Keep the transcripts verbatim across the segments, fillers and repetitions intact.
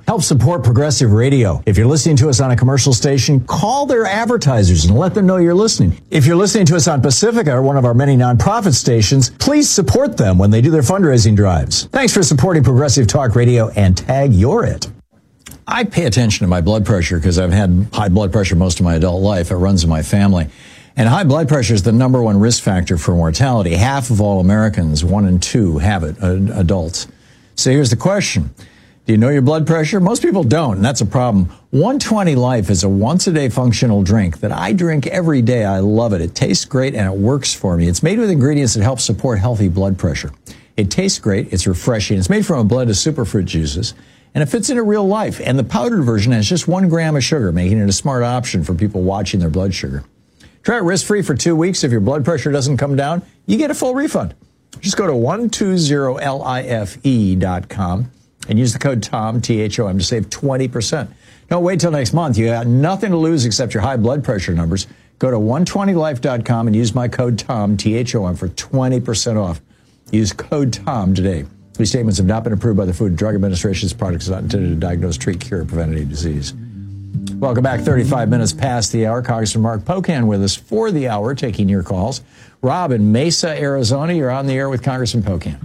Help support Progressive Radio. If you're listening to us on a commercial station, call their advertisers and let them know you're listening. If you're listening to us on Pacifica or one of our many nonprofit stations, please support them when they do their fundraising drives. Thanks for supporting Progressive Talk Radio and tag You're It. I pay attention to my blood pressure because I've had high blood pressure most of my adult life. It runs in my family. And high blood pressure is the number one risk factor for mortality. Half of all Americans, one in two, have it, uh, adults. So here's the question. Do you know your blood pressure? Most people don't, and that's a problem. one twenty Life is a once-a-day functional drink that I drink every day. I love it. It tastes great, and it works for me. It's made with ingredients that help support healthy blood pressure. It tastes great. It's refreshing. It's made from a blend of superfruit juices, and it fits into real life. And the powdered version has just one gram of sugar, making it a smart option for people watching their blood sugar. Try it risk-free for two weeks. If your blood pressure doesn't come down, you get a full refund. Just go to one two zero life dot com. and use the code TOM, T H O M, to save twenty percent. Don't wait till next month. You got nothing to lose except your high blood pressure numbers. Go to one twenty life dot com and use my code TOM, T H O M, for twenty percent off. Use code TOM today. These statements have not been approved by the Food and Drug Administration's products not intended to diagnose, treat, cure, or prevent any disease. Welcome back. thirty-five minutes past the hour. Congressman Mark Pocan with us for the hour, taking your calls. Rob in Mesa, Arizona, you're on the air with Congressman Pocan.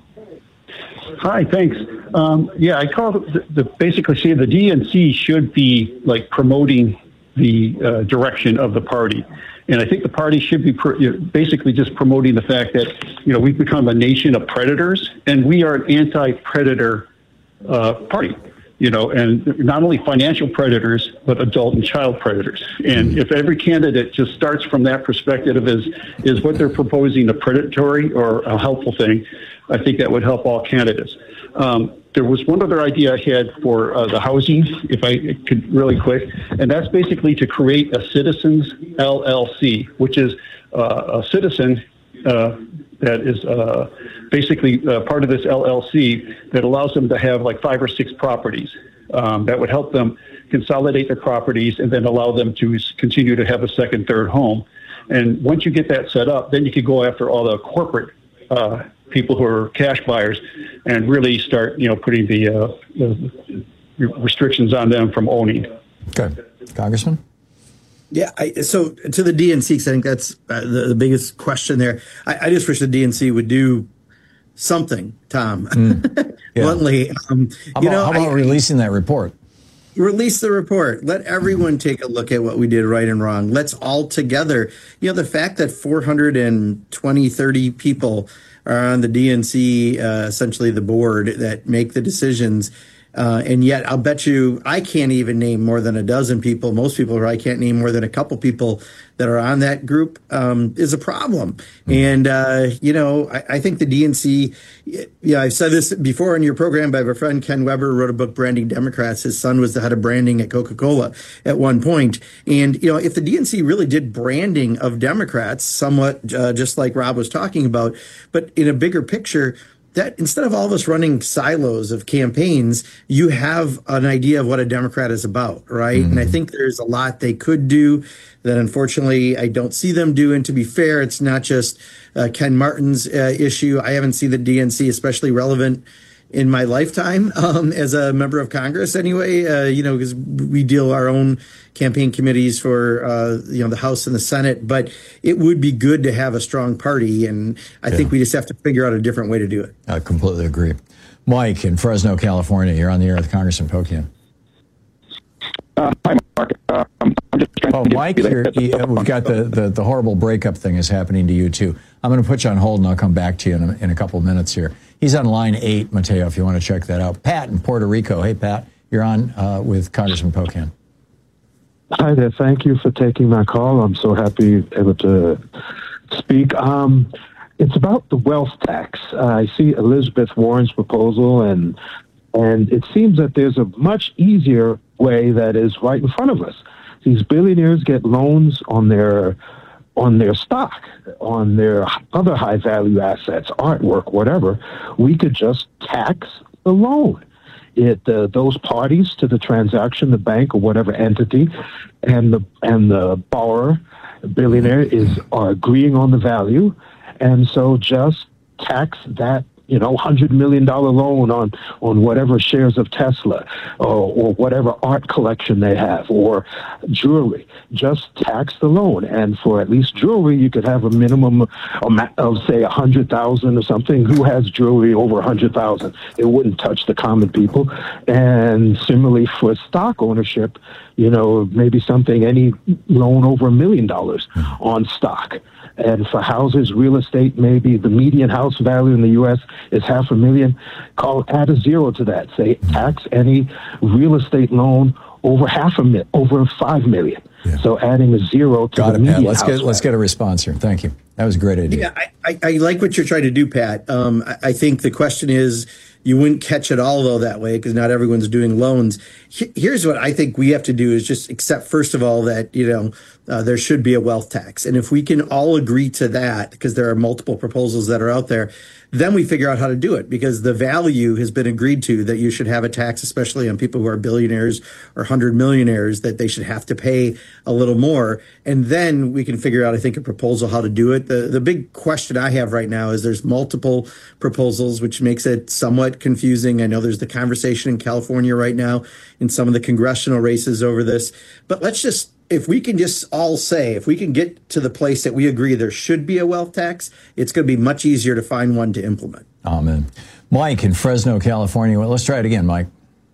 Hi, thanks. Um, yeah, I call the, the basically say the D N C should be like promoting the uh, direction of the party. And I think the party should be pr- you know, basically just promoting the fact that, you know, we've become a nation of predators, and we are an anti-predator uh, party, you know, and not only financial predators, but adult and child predators. And if every candidate just starts from that perspective of is, is what they're proposing a predatory or a helpful thing, I think that would help all candidates. Um, there was one other idea I had for uh, the housing, if I could really quick, and that's basically to create a citizens L L C, which is uh, a citizen uh, that is uh, basically uh, part of this L L C that allows them to have like five or six properties. Um, that would help them consolidate their properties and then allow them to continue to have a second, third home. And once you get that set up, then you could go after all the corporate uh, people who are cash buyers and really start, you know, putting the, uh, the restrictions on them from owning. Okay. Congressman? Yeah, I, so to the D N C, because I think that's uh, the, the biggest question there. I, I just wish the D N C would do something, Tom, mm, yeah. bluntly. Um, how you about, know, how about I, releasing that report? Release the report. Let everyone take a look at what we did right and wrong. Let's all together. You know, the fact that four hundred twenty, thirty people are on the D N C, uh, essentially the board that make the decisions. Uh, and yet I'll bet you I can't even name more than a dozen people. Most people probably can't name more than a couple people that are on that group, um, is a problem. Mm-hmm. And, uh, you know, I, I think the D N C, yeah, I've said this before in your program, but I have a friend, Ken Weber, wrote a book, Branding Democrats. His son was the head of branding at Coca-Cola at one point. And, you know, if the D N C really did branding of Democrats, somewhat uh, just like Rob was talking about, but in a bigger picture, that instead of all of us running silos of campaigns, you have an idea of what a Democrat is about, right? Mm-hmm. And I think there's a lot they could do that unfortunately I don't see them do. And to be fair, it's not just uh, Ken Martin's uh, issue. I haven't seen the D N C especially relevant in my lifetime um, as a member of Congress anyway, uh, you know, because we deal our own campaign committees for, uh, you know, the House and the Senate. But it would be good to have a strong party. And I yeah. think we just have to figure out a different way to do it. I completely agree. Mike in Fresno, California, you're on the air with Congressman Pocan. Uh, hi, Mark. Uh, I'm just trying oh, to Mike, you're, you, we've got the, the, the horrible breakup thing is happening to you, too. I'm going to put you on hold, and I'll come back to you in a, in a couple of minutes here. He's on line eight, Mateo, if you want to check that out. Pat in Puerto Rico. Hey, Pat, you're on uh, with Congressman Pocan. Hi there. Thank you for taking my call. I'm so happy able to speak. Um, it's about the wealth tax. Uh, I see Elizabeth Warren's proposal, and and it seems that there's a much easier way that is right in front of us. These billionaires get loans on their on their stock, on their other high-value assets, artwork, whatever. We could just tax the loan. It uh, those parties to the transaction, the bank or whatever entity, and the and the borrower, the billionaire, is are agreeing on the value, and so just tax that you know, one hundred million dollars loan on, on whatever shares of Tesla or, or whatever art collection they have or jewelry. Just tax the loan. And for at least jewelry, you could have a minimum of, say, one hundred thousand dollars or something. Who has jewelry over one hundred thousand dollars? It wouldn't touch the common people. And similarly for stock ownership, you know, maybe something, any loan over a million dollars on stock. And for houses, real estate, maybe the median house value in the U S is half a million. Call add a zero to that. Say tax any real estate loan over half a million, over five million. Yeah. So adding a zero to Got the it, median Pat. Let's house get value. let's get a response here. Thank you. That was a great idea. Yeah, I, I, I like what you're trying to do, Pat. Um, I, I think the question is, you wouldn't catch it all, though, that way, because not everyone's doing loans. Here's what I think we have to do is just accept, first of all, that, you know, uh, there should be a wealth tax. And if we can all agree to that, because there are multiple proposals that are out there, then we figure out how to do it, because the value has been agreed to that you should have a tax, especially on people who are billionaires or hundred millionaires, that they should have to pay a little more. And then we can figure out, I think, a proposal how to do it. The the big question I have right now is there's multiple proposals, which makes it somewhat confusing. I know there's the conversation in California right now in some of the congressional races over this, but let's just, if we can just all say, if we can get to the place that we agree there should be a wealth tax, it's going to be much easier to find one to implement. Amen. Mike in Fresno, California. Well, let's try it again, Mike.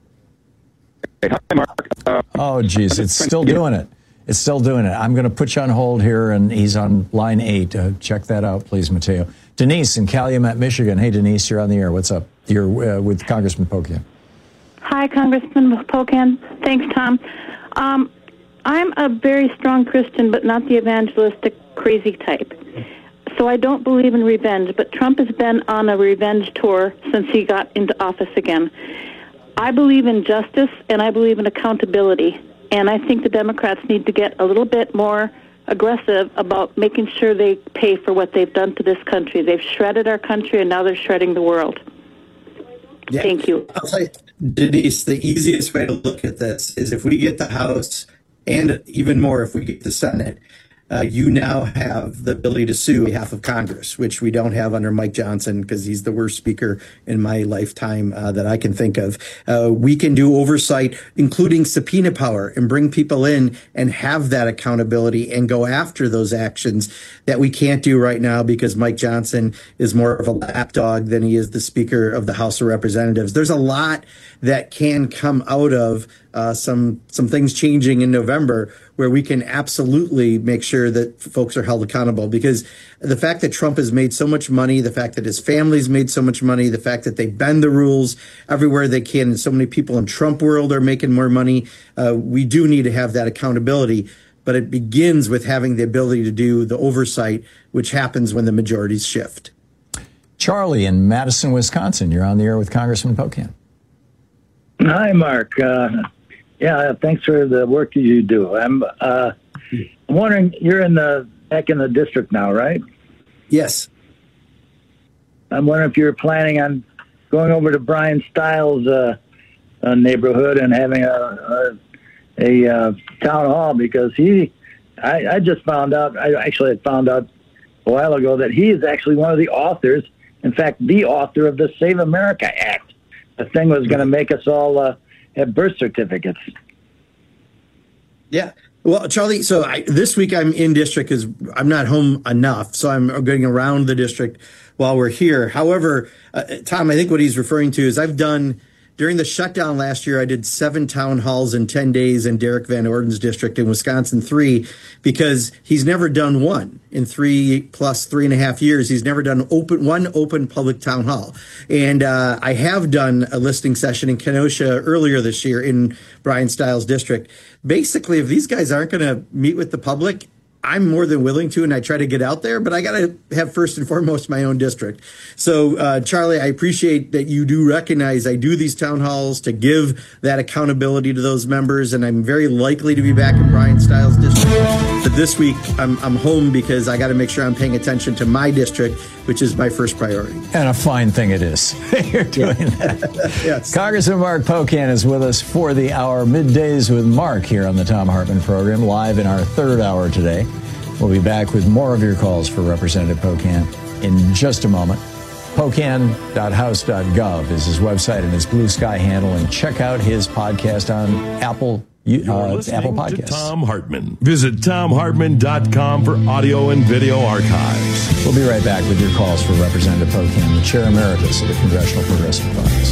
Hi, Mark. Uh, Oh, geez, it's still doing it. It's still doing it. I'm going to put you on hold here, and he's on line eight. Uh, check that out, please, Mateo. Denise in Calumet, Michigan. Hey, Denise, you're on the air. What's up? You're uh, with Congressman Pocan. Hi, Congressman Pocan. Thanks, Tom. Um, I'm a very strong Christian, but not the evangelistic crazy type. So I don't believe in revenge, but Trump has been on a revenge tour since he got into office again. I believe in justice, and I believe in accountability, and I think the Democrats need to get a little bit more aggressive about making sure they pay for what they've done to this country. They've shredded our country, and now they're shredding the world. Yeah. Thank you. I'll tell you, Denise, the easiest way to look at this is if we get the House, and even more if we get the Senate, uh, you now have the ability to sue on behalf of Congress, which we don't have under Mike Johnson because he's the worst speaker in my lifetime uh, that I can think of. Uh, we can do oversight, including subpoena power, and bring people in and have that accountability and go after those actions that we can't do right now because Mike Johnson is more of a lapdog than he is the Speaker of the House of Representatives. There's a lot that can come out of uh, some some things changing in November where we can absolutely make sure that folks are held accountable, because the fact that Trump has made so much money, the fact that his family's made so much money, the fact that they bend the rules everywhere they can, and so many people in Trump world are making more money, uh, we do need to have that accountability. But it begins with having the ability to do the oversight, which happens when the majorities shift. Charlie in Madison, Wisconsin. You're on the air with Congressman Pocan. Hi, Mark. Uh, yeah, thanks for the work that you do. I'm, uh, I'm wondering, you're in the back in the district now, right? Yes. I'm wondering if you're planning on going over to Brian Stiles' uh, uh, neighborhood and having a a, a uh, town hall, because he, I, I just found out, I actually had found out a while ago that he is actually one of the authors, in fact, the author of the Save America Act. The thing was going to make us all uh, have birth certificates. Yeah. Well, Charlie, so I, this week I'm in district because I'm not home enough. So I'm going around the district while we're here. However, uh, Tom, I think what he's referring to is I've done, during the shutdown last year, I did seven town halls in ten days in Derek Van Orden's district, in Wisconsin, three, because he's never done one in three plus three and a half years. He's never done open one open public town hall. And uh, I have done a listening session in Kenosha earlier this year in Brian Stiles' district. Basically, if these guys aren't going to meet with the public, I'm more than willing to, and I try to get out there, but I got to have first and foremost my own district. So, uh, Charlie, I appreciate that you do recognize I do these town halls to give that accountability to those members, and I'm very likely to be back in Brian Stiles' district. But this week, I'm, I'm home because I got to make sure I'm paying attention to my district, which is my first priority. And a fine thing it is. You're doing that. Yes. Congressman Mark Pocan is with us for the hour Middays with Mark here on the Thom Hartmann program, live in our third hour today. We'll be back with more of your calls for Representative Pocan in just a moment. Pocan dot house dot gov is his website and his Blue Sky handle, and check out his podcast on Apple uh, Apple Podcasts. To Thom Hartmann. Visit thom hartmann dot com for audio and video archives. We'll be right back with your calls for Representative Pocan, the Chair Emeritus of the Congressional Progressive Caucus.